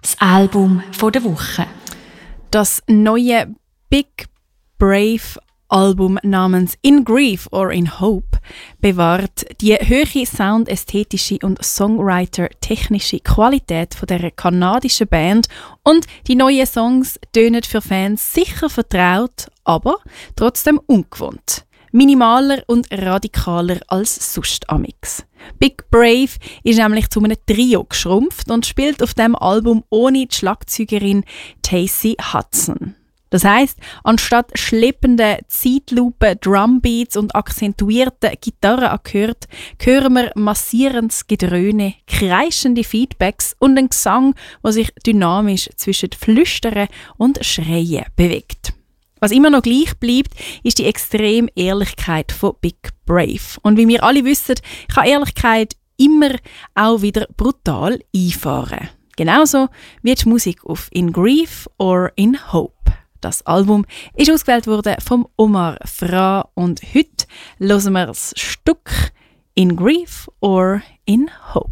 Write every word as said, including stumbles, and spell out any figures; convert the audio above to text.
Das Album der Woche. Das neue Big Brave Album namens In Grief or in Hope bewahrt die hohe soundästhetische und Songwriter-technische Qualität von der kanadischen Band und die neuen Songs tönen für Fans sicher vertraut, aber trotzdem ungewohnt. Minimaler und radikaler als sonst amix. Big Brave ist nämlich zu einem Trio geschrumpft und spielt auf dem Album ohne die Schlagzeugerin Tacey Hudson. Das heisst, anstatt schleppenden Zeitlupen, Drumbeats und akzentuierten Gitarrenakkord hören wir massierendes Gedröhne, kreischende Feedbacks und einen Gesang, der sich dynamisch zwischen Flüstern und Schreien bewegt. Was immer noch gleich bleibt, ist die extreme Ehrlichkeit von Big Brave. Und wie wir alle wissen, kann Ehrlichkeit immer auch wieder brutal einfahren. Genauso wie die Musik auf In Grief or in Hope. Das Album ist ausgewählt worden vom Omar Fra und heute hören wir das Stück In Grief or in Hope.